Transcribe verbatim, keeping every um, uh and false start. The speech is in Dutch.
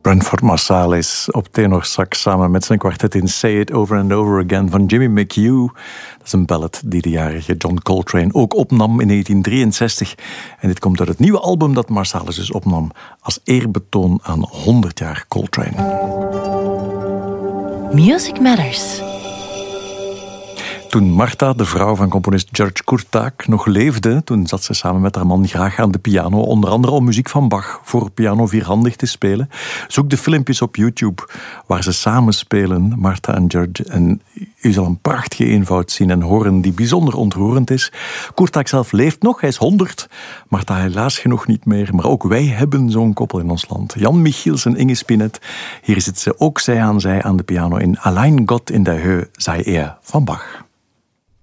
Branford Marsalis op tenorsax samen met zijn kwartet in Say It Over and Over Again van Jimmy McHugh. Dat is een ballad die de jarige John Coltrane ook opnam in negentien drieënzestig. En dit komt uit het nieuwe album dat Marsalis dus opnam als eerbetoon aan honderd jaar Coltrane. Music Matters. Toen Martha, de vrouw van componist George Kurtak, nog leefde, toen zat ze samen met haar man graag aan de piano, onder andere om muziek van Bach voor piano vierhandig te spelen. Zoek de filmpjes op YouTube waar ze samen spelen, Martha en George. En u zal een prachtige eenvoud zien en horen die bijzonder ontroerend is. Kurtak zelf leeft nog, hij is honderd. Martha helaas genoeg niet meer, maar ook wij hebben zo'n koppel in ons land. Jan Michiels en Inge Spinet. Hier zit ze ook zij aan zij aan de piano in Allein Gott in der Höhe sei er van Bach.